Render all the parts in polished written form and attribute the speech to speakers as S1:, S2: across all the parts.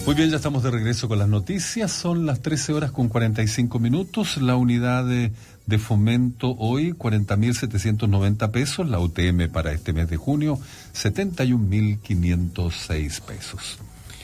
S1: Muy bien, ya estamos de regreso con las noticias. Son las 13 horas con 45 minutos. La unidad de fomento hoy, 40.790 pesos. La UTM para este mes de junio, 71.506 pesos.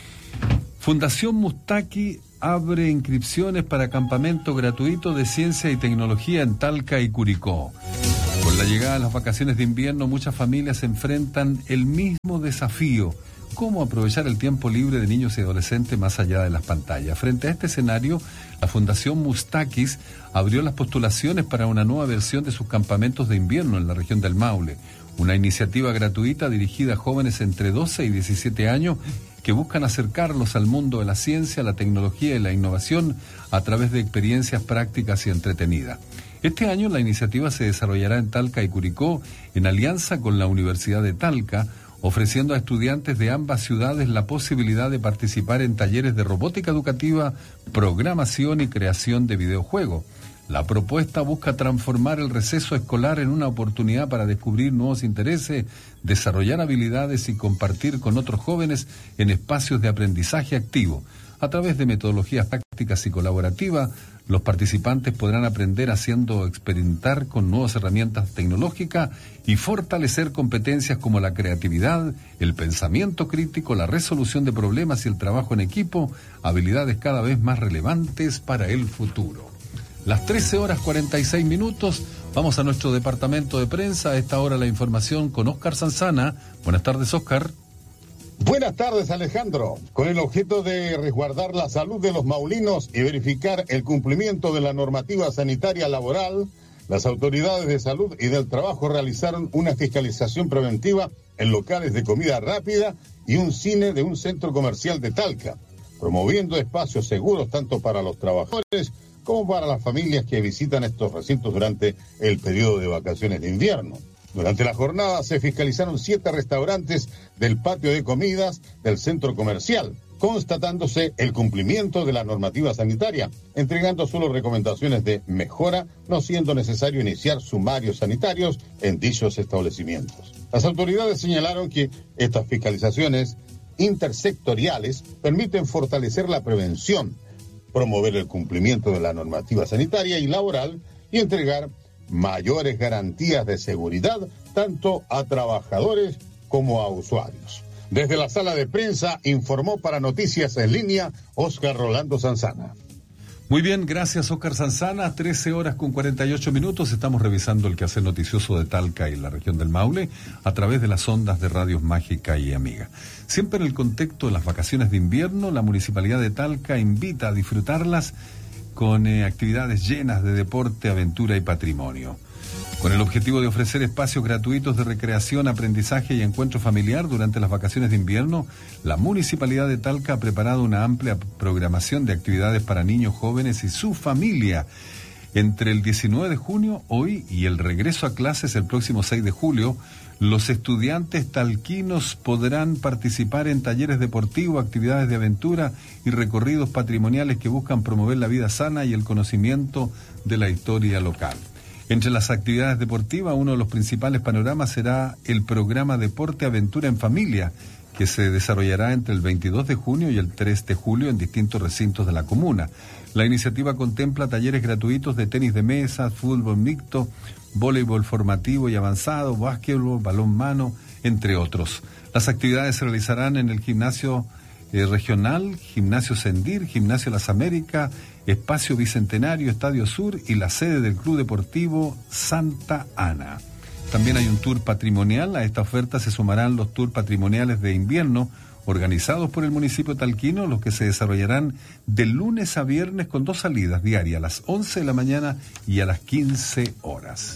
S1: Fundación Mustaki abre inscripciones para campamento gratuito de ciencia y tecnología en Talca y Curicó. Con la llegada de las vacaciones de invierno, muchas familias enfrentan el mismo desafío: cómo aprovechar el tiempo libre de niños y adolescentes más allá de las pantallas. Frente a este escenario, la Fundación Mustakis abrió las postulaciones para una nueva versión de sus campamentos de invierno en la región del Maule, una iniciativa gratuita dirigida a jóvenes entre 12 y 17 años que buscan acercarlos al mundo de la ciencia, la tecnología y la innovación a través de experiencias prácticas y entretenidas. Este año la iniciativa se desarrollará en Talca y Curicó en alianza con la Universidad de Talca, ofreciendo a estudiantes de ambas ciudades la posibilidad de participar en talleres de robótica educativa, programación y creación de videojuegos. La propuesta busca transformar el receso escolar en una oportunidad para descubrir nuevos intereses, desarrollar habilidades y compartir con otros jóvenes en espacios de aprendizaje activo. A través de metodologías prácticas y colaborativas, los participantes podrán aprender haciendo experimentar con nuevas herramientas tecnológicas y fortalecer competencias como la creatividad, el pensamiento crítico, la resolución de problemas y el trabajo en equipo, habilidades cada vez más relevantes para el futuro. Las 13 horas 46 minutos, vamos a nuestro departamento de prensa. A esta hora la información con Óscar Sanzana. Buenas tardes, Óscar.
S2: Buenas tardes, Alejandro. Con el objeto de resguardar la salud de los maulinos y verificar el cumplimiento de la normativa sanitaria laboral, las autoridades de salud y del trabajo realizaron una fiscalización preventiva en locales de comida rápida y un cine de un centro comercial de Talca, promoviendo espacios seguros tanto para los trabajadores como para las familias que visitan estos recintos durante el periodo de vacaciones de invierno. Durante la jornada se fiscalizaron 7 restaurantes del patio de comidas del centro comercial, constatándose el cumplimiento de la normativa sanitaria, entregando solo recomendaciones de mejora, no siendo necesario iniciar sumarios sanitarios en dichos establecimientos. Las autoridades señalaron que estas fiscalizaciones intersectoriales permiten fortalecer la prevención, promover el cumplimiento de la normativa sanitaria y laboral y entregar mayores garantías de seguridad tanto a trabajadores como a usuarios. Desde la sala de prensa informó para Noticias en Línea Óscar Rolando Sanzana.
S1: Muy bien, gracias Óscar Sanzana. 13 horas con 48 minutos. Estamos revisando el quehacer noticioso de Talca y la región del Maule a través de las ondas de Radios Mágica y Amiga. Siempre en el contexto de las vacaciones de invierno, la Municipalidad de Talca invita a disfrutarlas con actividades llenas de deporte, aventura y patrimonio. Con el objetivo de ofrecer espacios gratuitos de recreación, aprendizaje y encuentro familiar durante las vacaciones de invierno, la Municipalidad de Talca ha preparado una amplia programación de actividades para niños, jóvenes y su familia. Entre el 19 de junio, hoy, y el regreso a clases el próximo 6 de julio, los estudiantes talquinos podrán participar en talleres deportivos, actividades de aventura y recorridos patrimoniales que buscan promover la vida sana y el conocimiento de la historia local. Entre las actividades deportivas, uno de los principales panoramas será el programa Deporte Aventura en Familia, que se desarrollará entre el 22 de junio y el 3 de julio en distintos recintos de la comuna. La iniciativa contempla talleres gratuitos de tenis de mesa, fútbol mixto, voleibol formativo y avanzado, básquetbol, balonmano, entre otros. Las actividades se realizarán en el gimnasio regional, Gimnasio Sendir, Gimnasio Las Américas, Espacio Bicentenario, Estadio Sur y la sede del Club Deportivo Santa Ana. También hay un tour patrimonial. A esta oferta se sumarán los tours patrimoniales de invierno organizados por el municipio talquino, los que se desarrollarán de lunes a viernes con 2 salidas diarias, a las 11 de la mañana y a las 15 horas.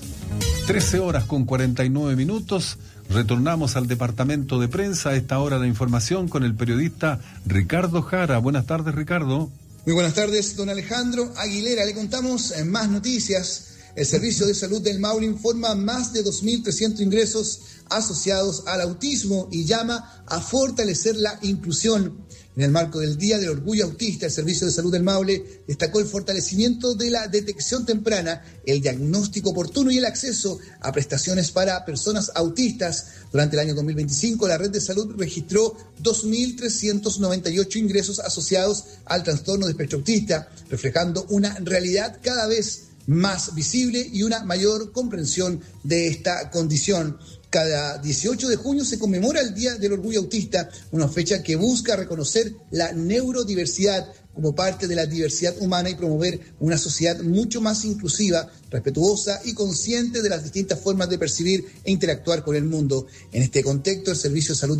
S1: 13 horas con 49 minutos. Retornamos al departamento de prensa. A esta hora la información con el periodista Ricardo Jara. Buenas tardes, Ricardo.
S3: Muy buenas tardes, don Alejandro Aguilera. Le contamos más noticias. El Servicio de Salud del Maule informa más de 2.300 ingresos asociados al autismo y llama a fortalecer la inclusión. En el marco del Día del Orgullo Autista, el Servicio de Salud del Maule destacó el fortalecimiento de la detección temprana, el diagnóstico oportuno y el acceso a prestaciones para personas autistas. Durante el año 2025, la red de salud registró 2.398 ingresos asociados al trastorno de espectro autista, reflejando una realidad cada vez más visible y una mayor comprensión de esta condición. Cada 18 de junio se conmemora el Día del Orgullo Autista, una fecha que busca reconocer la neurodiversidad como parte de la diversidad humana y promover una sociedad mucho más inclusiva, respetuosa y consciente de las distintas formas de percibir e interactuar con el mundo. En este contexto, el Servicio de Salud